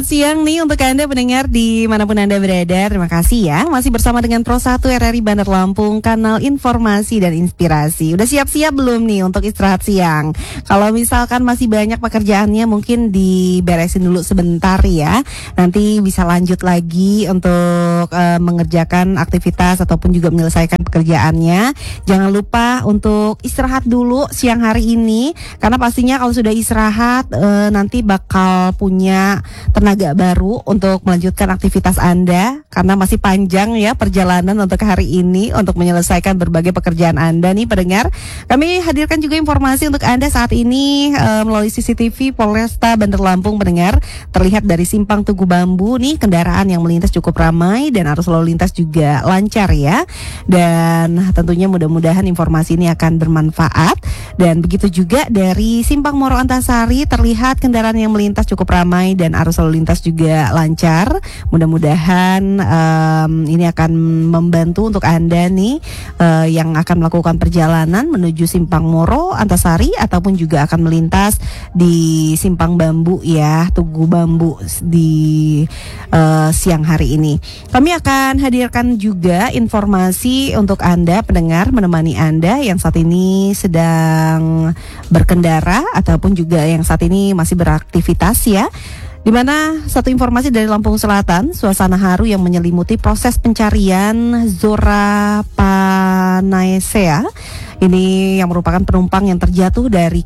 Siang nih untuk Anda pendengar dimanapun Anda berada. Terima kasih ya masih bersama dengan Pro 1 RRI Bandar Lampung, kanal informasi dan inspirasi. Udah siap-siap belum nih untuk istirahat siang? Kalau misalkan masih banyak pekerjaannya mungkin diberesin dulu sebentar ya. Nanti bisa lanjut lagi untuk mengerjakan aktivitas ataupun juga menyelesaikan pekerjaannya. Jangan lupa untuk istirahat dulu siang hari ini, karena pastinya kalau sudah istirahat nanti bakal punya tenaga baru untuk melanjutkan aktivitas Anda, karena masih panjang ya perjalanan untuk hari ini untuk menyelesaikan berbagai pekerjaan Anda nih pendengar. Kami hadirkan juga informasi untuk Anda saat ini melalui CCTV Polresta Bandar Lampung pendengar. Terlihat dari simpang Tugu Bambu nih kendaraan yang melintas cukup ramai dan arus lalu lintas juga lancar ya. Dan tentunya mudah-mudahan informasi ini akan bermanfaat. Dan begitu juga dari simpang Moro Antasari terlihat kendaraan yang melintas cukup ramai dan arus lalu lintas juga lancar. Mudah-mudahan ini akan membantu untuk Anda nih yang akan melakukan perjalanan menuju simpang Moro Antasari ataupun juga akan melintas di simpang Bambu ya, Tugu Bambu di siang hari ini. Kami akan hadirkan juga informasi untuk Anda pendengar, menemani Anda yang saat ini sedang berkendara ataupun juga yang saat ini masih beraktivitas ya. Di mana satu informasi dari Lampung Selatan, suasana haru yang menyelimuti proses pencarian Zora Panaesea. Ini yang merupakan penumpang yang terjatuh dari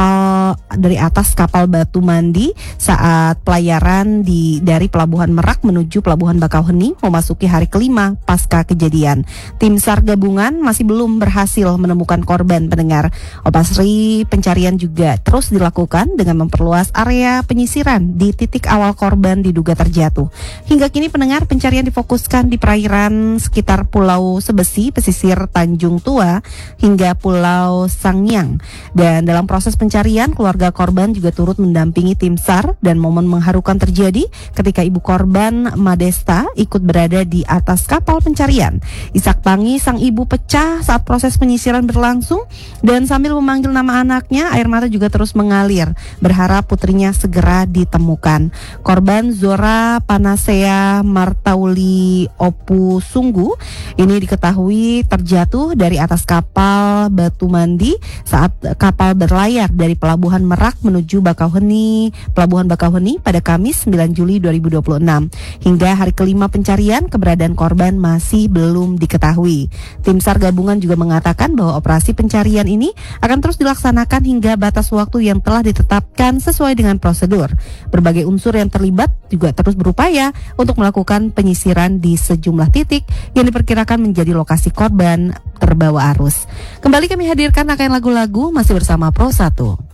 atas kapal Batu Mandi saat pelayaran dari Pelabuhan Merak menuju Pelabuhan Bakauheni memasuki hari kelima pasca kejadian. Tim SAR gabungan masih belum berhasil menemukan korban pendengar. Operasi pencarian juga terus dilakukan dengan memperluas area penyisiran di titik awal korban diduga terjatuh. Hingga kini pendengar, pencarian difokuskan di perairan sekitar Pulau Sebesi, pesisir Tanjung Tua hingga Pulau Sangyang. Dan dalam proses pencarian, keluarga korban juga turut mendampingi tim SAR dan momen mengharukan terjadi ketika ibu korban Madesta ikut berada di atas kapal pencarian. Isak tangis sang ibu pecah saat proses penyisiran berlangsung dan sambil memanggil nama anaknya, air mata juga terus mengalir berharap putrinya segera ditemukan. Korban Zora Panasea Martauli Opu Sunggu ini diketahui terjatuh dari atas kapal Batu Mandi saat kapal berlayar dari Pelabuhan Merak menuju Pelabuhan Bakauheni pada Kamis 9 Juli 2026. Hingga hari kelima pencarian, keberadaan korban masih belum diketahui. Tim SAR gabungan juga mengatakan bahwa operasi pencarian ini akan terus dilaksanakan hingga batas waktu yang telah ditetapkan sesuai dengan prosedur. Berbagai unsur yang terlibat juga terus berupaya untuk melakukan penyisiran di sejumlah titik yang diperkirakan menjadi lokasi korban terbawa arus. Kembali kami hadirkan rangkaian lagu-lagu masih bersama Pro 1.